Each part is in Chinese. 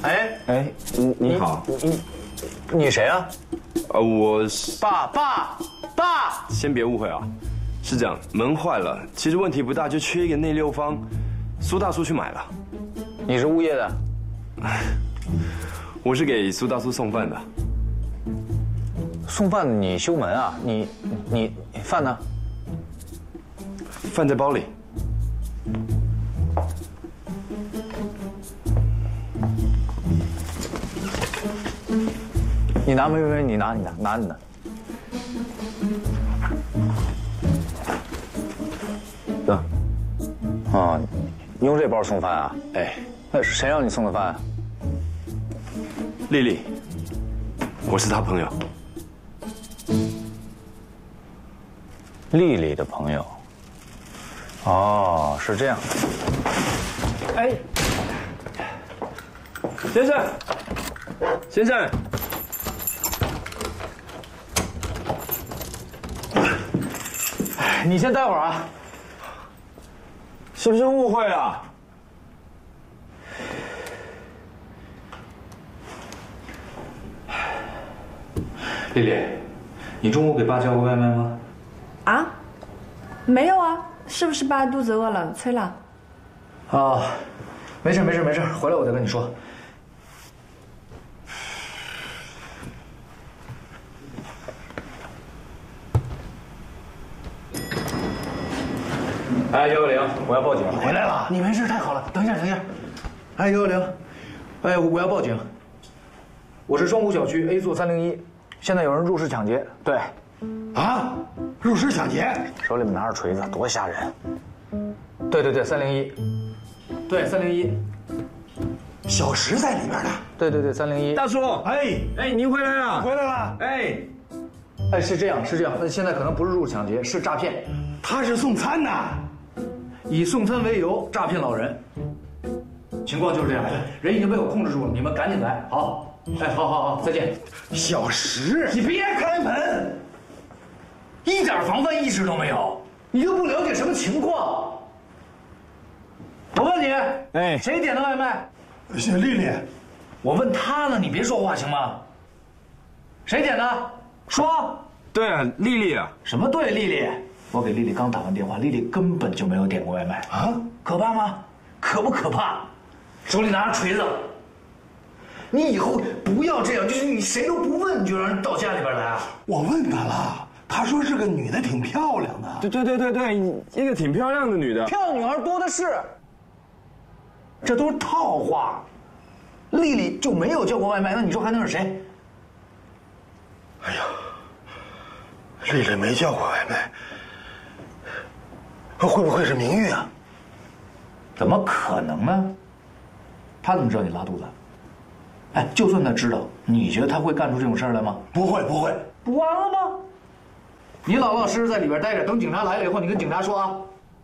哎，你好， 你谁啊？ 我是爸， 先别误会啊，是这样，门坏了，其实问题不大，就缺一个内六方，苏大叔去买了。 你是物业的？ 我是给苏大叔送饭的。 送饭你修门啊？你饭呢？ 饭在包里。 你拿没？你拿。得。啊，你用这包送饭啊？ 哎， 那谁让你送的饭啊？ 丽丽，我是她朋友。 丽丽的朋友。哦，是这样。 哎，先生， 你先待会儿啊。 是不是误会了？ 丽丽，你中午给爸叫过外卖吗？ 啊，没有啊，是不是爸肚子饿了催了？ 啊，没事，回来我再跟你说。哎，110，我要报警。 你回来了？ 你没事，太好了。等一下。哎，110，哎，我要报警。我是双湖小区 A 座301，现在有人入室抢劫。对。 啊！入室抢劫， 手里面拿着锤子，多吓人！对，301，对301， 小石在里面呢。 对301。 大叔， 哎， 您回来了， 回来了。 哎，是这样，那现在可能不是入室抢劫，是诈骗， 他是送餐的， 以送餐为由诈骗老人。情况就是这样，人已经被我控制住了，你们赶紧来。好，哎，好，再见。 小石， 你别开门，一点防范意识都没有，你就不了解什么情况？我问你， 哎谁点的外卖？ 小丽丽， 我问他呢，你别说话行吗？谁点的？说。 对啊，丽丽啊， 什么对，丽丽？我给丽丽刚打完电话，丽丽根本就没有点过外卖啊，可怕吗？可不可怕？手里拿着锤子。你以后不要这样，就是你谁都不问，你就让人到家里边来啊？ 我问他了，他说是个女的，挺漂亮的。 对，一个挺漂亮的女的， 漂亮女孩多的是，这都是套话。丽丽就没有叫过外卖，那你说还能是谁？ 哎呀，丽丽没叫过外卖，会不会是明玉啊？ 怎么可能呢？他怎么知道你拉肚子？哎，就算他知道，你觉得他会干出这种事儿来吗？ 不会， 不完了吗？你老老实实在里边待着，等警察来了以后，你跟警察说啊。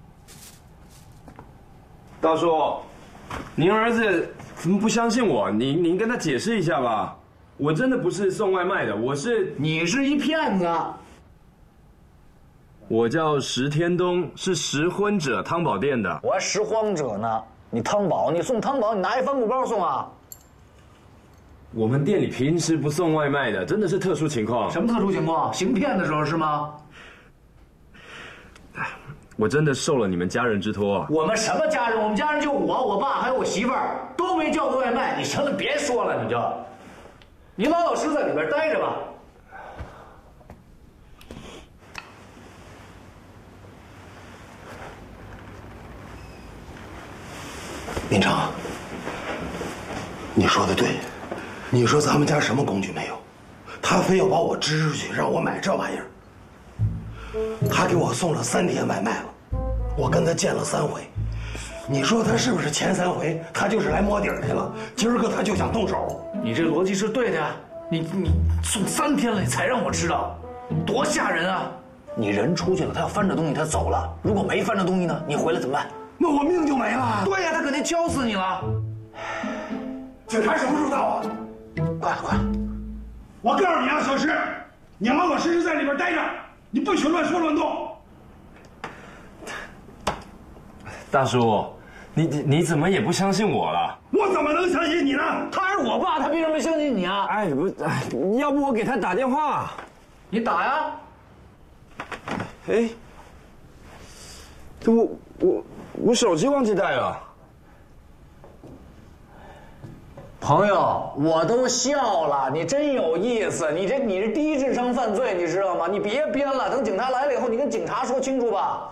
大叔，您儿子怎么不相信我？您跟他解释一下吧。我真的不是送外卖的， 你是一骗子。 我叫石天东，是拾婚者汤宝店的。 我还拾荒者呢，你汤宝，你送汤宝，你拿一帆布包送啊？ 我们店里平时不送外卖的，真的是特殊情况。 什么特殊情况？行骗的时候是吗？ 我真的受了你们家人之托啊！ 我们什么家人？我们家人就我爸还有我媳妇儿，都没叫过外卖。你行了，别说了，你老老实实在里边待着吧。 民成，你说的对，你说咱们家什么工具没有，他非要把我支出去，让我买这玩意儿。他给我送了3天外卖了，我跟他见了3回。你说他是不是前3回他就是来摸底儿去了？今儿个他就想动手？ 你这逻辑是对的呀。你送3天了，你才让我知道，多吓人啊！你人出去了，他要翻着东西他走了，如果没翻着东西呢？你回来怎么办？ 那我命就没了。 对呀，他肯定敲死你了。 警察什么时候到啊？ 快了！ 我告诉你啊，小石，你老老实实在里边待着，你不许乱说乱动。 大叔， 你怎么也不相信我了？ 我怎么能相信你呢？ 他是我爸，他凭什么相信你啊？ 哎，不，要不我给他打电话？ 你打呀！ 哎，这我手机忘记带了。 朋友，我都笑了，你真有意思，你是低智商犯罪，你知道吗？你别编了，等警察来了以后，你跟警察说清楚吧。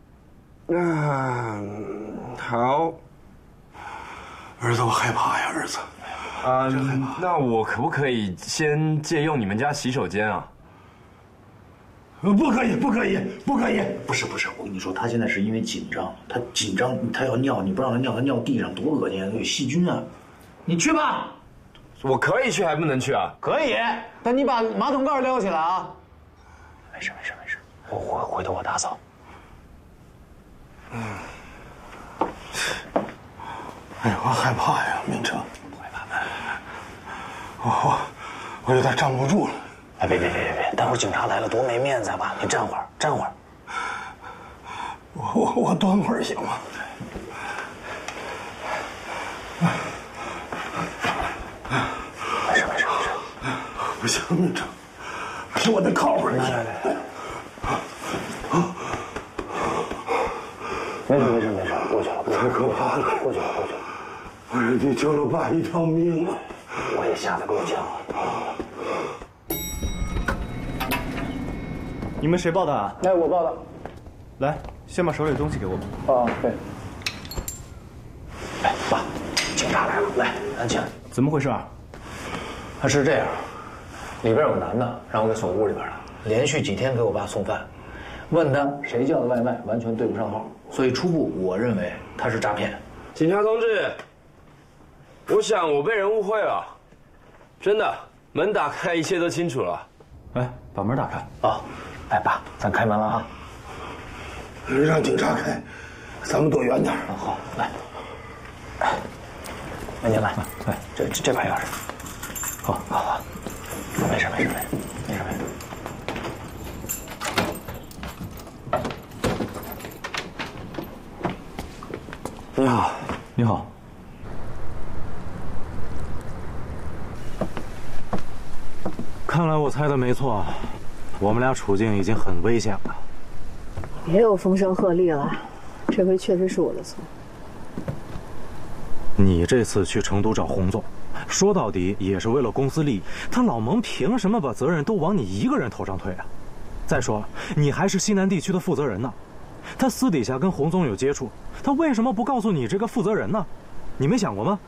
好。 儿子，我害怕呀，儿子。 那我可不可以先借用你们家洗手间啊？ 不可以，不可以，不可以！ 不是，我跟你说，他现在是因为紧张，他要尿，你不让他尿，他尿地上多恶心啊，有细菌啊。你去吧。 我可以去还不能去啊？ 可以，但你把马桶盖撩起来啊。没事，我回头我打扫。 哎呀，我害怕呀，明成。 害怕。 我有点站不住了。 哎，别，待会儿警察来了多没面子吧？你站会儿。 我端会儿行吗？ 没事。 不行，明成，还是我得靠会儿去。 来。没事，过去了。 太可怕了， 过去了。 哎呀，你救了爸一条命啊！ 我也吓得够呛了。 你们谁报的啊？ 我报的。 来，先把手里的东西给我。 对。哎，爸，警察来了，来，安静。 怎么回事啊？ 他是这样，里边有个男的让我给锁屋里边了，连续几天给我爸送饭，问他谁叫的外卖，完全对不上号，所以初步我认为他是诈骗。 警察同志，我想我被人误会了，真的，门打开，一切都清楚了。 哎，把门打开。 哎，爸，咱开门了啊！ 让警察开，咱们躲远点。 好，来。那您来，这把钥匙。好，没事。 你好。 你好。看来我猜的没错，我们俩处境已经很危险了。 别有风声鹤唳了，这回确实是我的错。 你这次去成都找洪总，说到底也是为了公司利益，他老蒙凭什么把责任都往你一个人头上推啊？再说了，你还是西南地区的负责人呢，他私底下跟洪总有接触，他为什么不告诉你这个负责人呢？你没想过吗？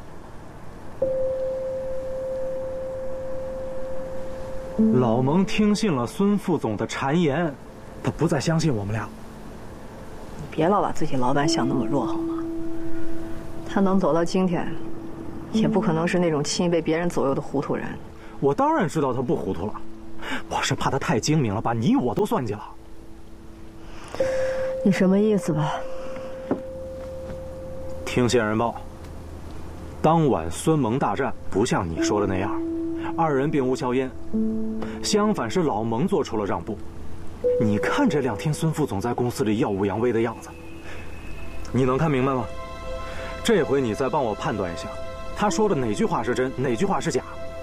老蒙听信了孙副总的谗言，他不再相信我们俩。 你别老把自己老板想那么弱好吗？他能走到今天，也不可能是那种轻易被别人左右的糊涂人。 我当然知道他不糊涂了，我是怕他太精明了，把你我都算计了。 你什么意思吧？ 听线人报，当晚孙蒙大战不像你说的那样，二人并无硝烟，相反是老蒙做出了让步。你看这2天孙副总在公司里耀武扬威的样子，你能看明白吗？这回你再帮我判断一下，他说的哪句话是真，哪句话是假？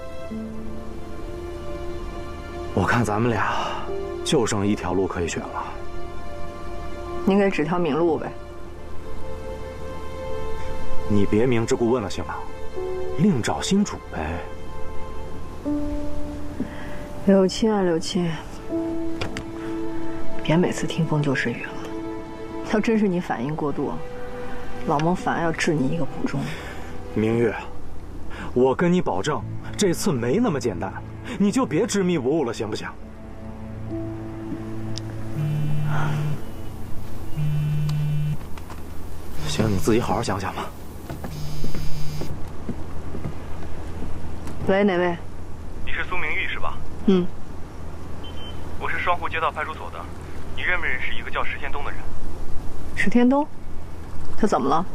我看咱们俩就剩一条路可以选了。 您给指条明路呗。 你别明知故问了行吗？另找新主呗。 柳青啊，柳青，别每次听风就是雨了。要真是你反应过度，老蒙反而要治你一个不忠。 明月，我跟你保证，这次没那么简单，你就别执迷不悟了，行不行？行，你自己好好想想吧。 喂，哪位？ 你是苏明玉是吧？ 嗯。 我是双湖街道派出所的，你认不认识一个叫石天东的人？ 石天东？他怎么了？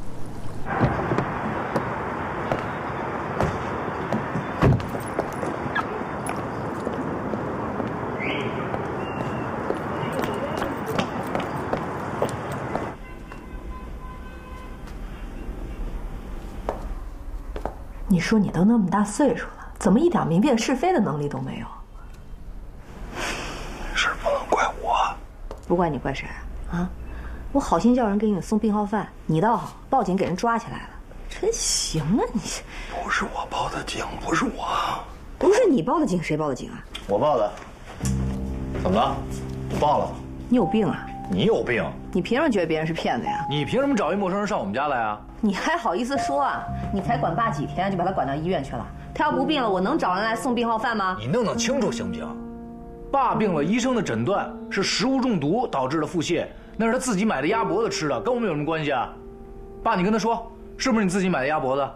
你说你都那么大岁数了，怎么一点明辨是非的能力都没有？ 事不能怪我， 不怪你怪谁啊？我好心叫人给你送病号饭，你倒好，报警给人抓起来了，真行啊你！ 不是我报的警，不是我， 不是你报的警，谁报的警啊？ 我报的。怎么了？我报了。 你有病啊！ 你有病！ 你凭什么觉得别人是骗子呀？ 你凭什么找一陌生人上我们家来啊？ 你还好意思说啊？你才管爸几天就把他管到医院去了？他要不病了，我能找人来送病号饭吗？ 你弄清楚行不行？爸病了，医生的诊断是食物中毒导致的腹泻，那是他自己买的鸭脖子吃的，跟我们有什么关系啊？爸，你跟他说，是不是你自己买的鸭脖子？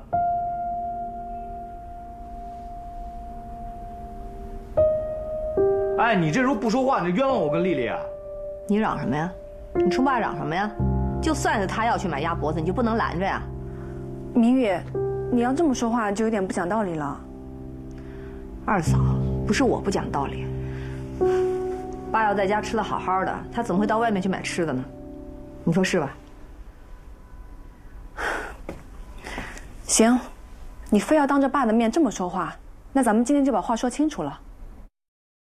哎，你这时候不说话，你就冤枉我跟丽丽啊！ 你嚷什么呀？你冲爸嚷什么呀？就算是他要去买鸭脖子，你就不能拦着呀？ 明宇，你要这么说话就有点不讲道理了。 二嫂，不是我不讲道理。爸要在家吃得好好的，他怎么会到外面去买吃的呢？你说是吧？ 行，你非要当着爸的面这么说话，那咱们今天就把话说清楚了。